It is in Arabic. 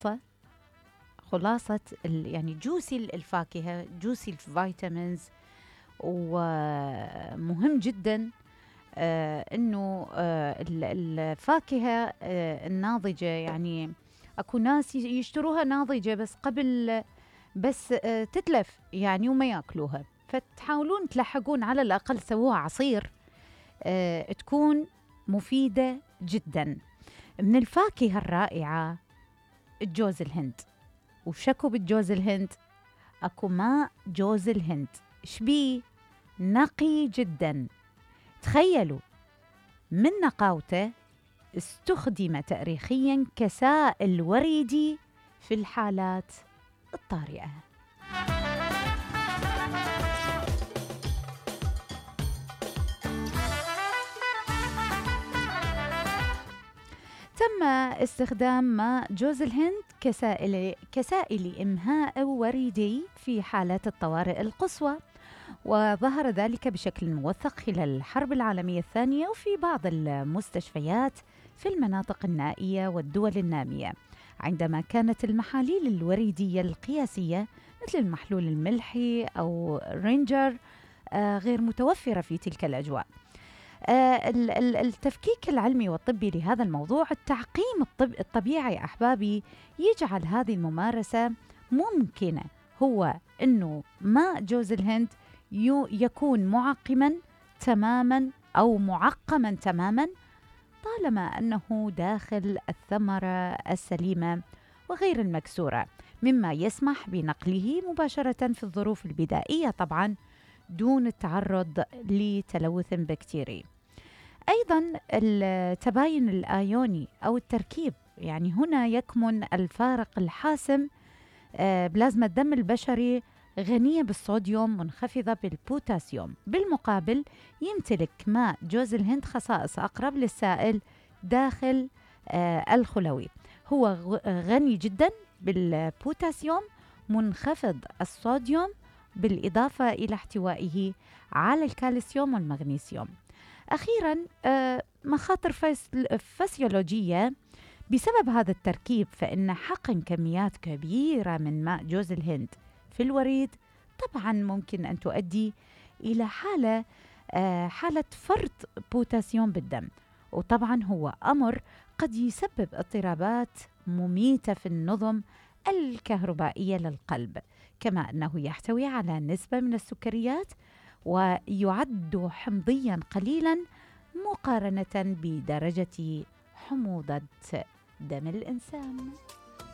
خلاصة يعني جوسي الفاكهة، جوسي الفيتامينز. ومهم جدا انه الفاكهة الناضجة، يعني اكو ناس يشتروها ناضجة بس قبل، بس تتلف يعني وما ياكلوها، فتحاولون تلحقون على الاقل سووها عصير تكون مفيدة جدا. من الفاكهة الرائعة الجوز الهند. وشكو بالجوز الهند؟ اكو ماء جوز الهند شبيه نقي جدا. تخيلوا من نقاوته استخدم تاريخيا كسائل وريدي في الحالات الطارئة. تم استخدام ماء جوز الهند كسائل إمهاء وريدي في حالات الطوارئ القصوى، وظهر ذلك بشكل موثق خلال الحرب العالمية الثانية وفي بعض المستشفيات في المناطق النائية والدول النامية، عندما كانت المحاليل الوريدية القياسية مثل المحلول الملحي أو رينجر غير متوفرة في تلك الأجواء. التفكيك العلمي والطبي لهذا الموضوع، التعقيم الطبيعي أحبابي، يجعل هذه الممارسة ممكنة. هو أنه ماء جوز الهند يكون معقما تماما أو معقما تماما طالما أنه داخل الثمرة السليمة وغير المكسورة، مما يسمح بنقله مباشرة في الظروف البدائية طبعا دون التعرض لتلوث بكتيري. أيضا التباين الآيوني أو التركيب، يعني هنا يكمن الفارق الحاسم. بلازما الدم البشري غنية بالصوديوم منخفضة بالبوتاسيوم، بالمقابل يمتلك ماء جوز الهند خصائص أقرب للسائل داخل الخلوي. هو غني جدا بالبوتاسيوم منخفض الصوديوم، بالإضافة إلى احتوائه على الكالسيوم والمغنيسيوم. أخيرا مخاطر فسيولوجية بسبب هذا التركيب، فإن حقن كميات كبيرة من ماء جوز الهند في الوريد طبعا ممكن أن تؤدي إلى حالة فرط بوتاسيوم بالدم، وطبعا هو أمر قد يسبب اضطرابات مميتة في النظم الكهربائية للقلب، كما أنه يحتوي على نسبة من السكريات ويعد حمضيا قليلا مقارنة بدرجة حموضة دم الإنسان.